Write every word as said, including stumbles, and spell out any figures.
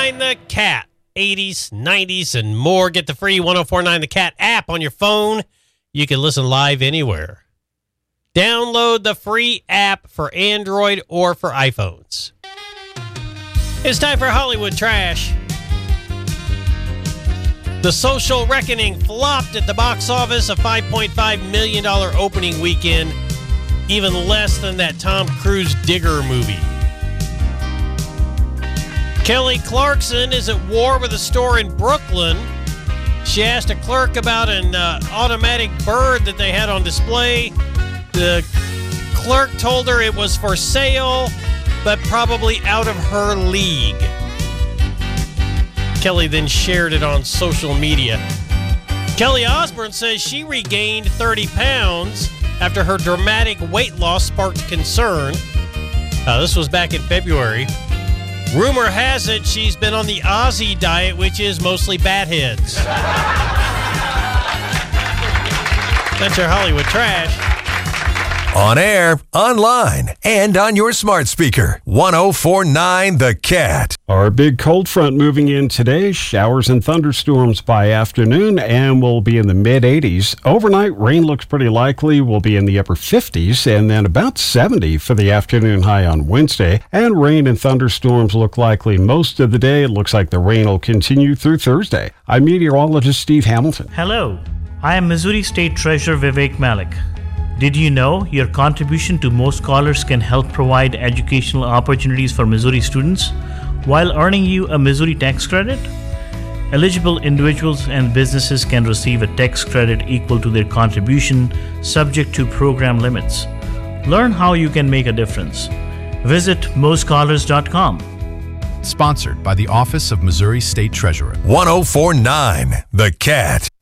nine The Cat. eighties, nineties, and more. Get the free ten forty-nine The Cat app on your phone. You can listen live anywhere. Download the free app for Android or for iPhones. It's time for Hollywood Trash. The Social Reckoning flopped at the box office, a five point five million dollars opening weekend, even less than that Tom Cruise Digger movie. Kelly Clarkson is at war with a store in Brooklyn. She asked a clerk about an uh, automatic bird that they had on display. The clerk told her it was for sale, but probably out of her league. Kelly then shared it on social media. Kelly Osbourne says she regained thirty pounds after her dramatic weight loss sparked concern. Uh, this was back in February. Rumor has it she's been on the Aussie diet, which is mostly bat heads. That's your Hollywood Trash. On air, online, and on your smart speaker. ten forty-nine The Cat. Our big cold front moving in today. Showers and thunderstorms by afternoon, and we'll be in the mid eighties. Overnight, rain looks pretty likely. We'll be in the upper fifties, and then about seventy for the afternoon high on Wednesday. And rain and thunderstorms look likely most of the day. It looks like the rain will continue through Thursday. I'm meteorologist Steve Hamilton. Hello, I am Missouri State Treasurer Vivek Malik. Did you know your contribution to Mo Scholars can help provide educational opportunities for Missouri students while earning you a Missouri tax credit? Eligible individuals and businesses can receive a tax credit equal to their contribution, subject to program limits. Learn how you can make a difference. Visit mo scholars dot com. Sponsored by the Office of Missouri State Treasurer. ten forty-nine The Cat.